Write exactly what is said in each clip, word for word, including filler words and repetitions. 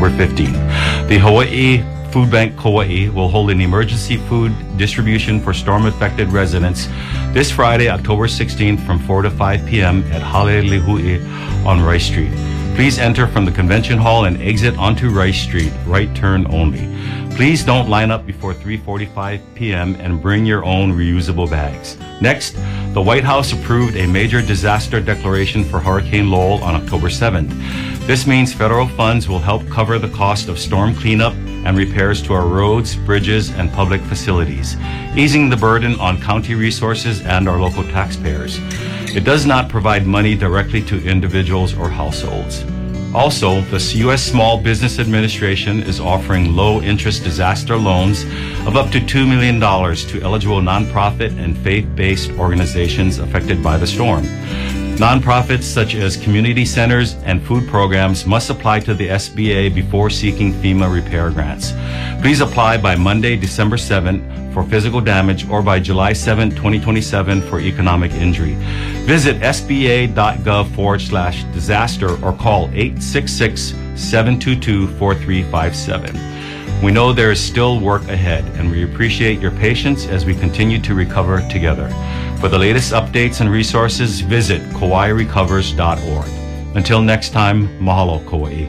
October fifteenth. The Hawaii Food Bank Kauai will hold an emergency food distribution for storm-affected residents this Friday, October sixteenth from four to five p.m. at Halelehui on Rice Street. Please enter from the convention hall and exit onto Rice Street, right turn only. Please don't line up before three forty-five p.m. and bring your own reusable bags. Next, the White House approved a major disaster declaration for Hurricane Lowell on October seventh. This means federal funds will help cover the cost of storm cleanup and repairs to our roads, bridges, and public facilities, easing the burden on county resources and our local taxpayers. It does not provide money directly to individuals or households. Also, the U S Small Business Administration is offering low-interest disaster loans of up to two million dollars to eligible nonprofit and faith-based organizations affected by the storm. Nonprofits such as community centers and food programs must apply to the S B A before seeking FEMA repair grants. Please apply by Monday, December seventh for physical damage or by July seventh, twenty twenty-seven for economic injury. Visit sba.gov forward slash disaster or call eight six six, seven two two, four three five seven. We know there is still work ahead, and we appreciate your patience as we continue to recover together. For the latest updates and resources, visit kauai recovers dot org. Until next time, mahalo, Kauai.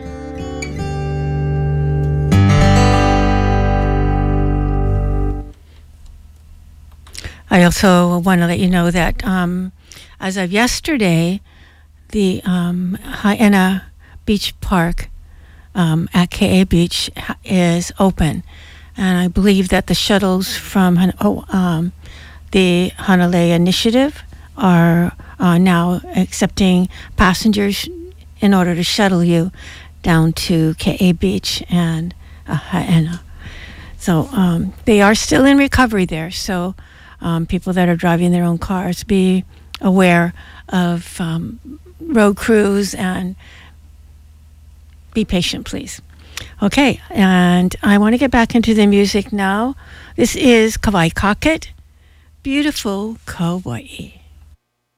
I also want to let you know that um, as of yesterday, the um, Haena Beach Park um, at K A Beach is open. And I believe that the shuttles from oh, um, the Hanalei Initiative are uh, now accepting passengers in order to shuttle you down to K A Beach and uh, Haena. So um, they are still in recovery there. So um, people that are driving their own cars, be aware of um, road crews and be patient, please. Okay, and I want to get back into the music now. This is Kawai Kaket, Beautiful Kauai.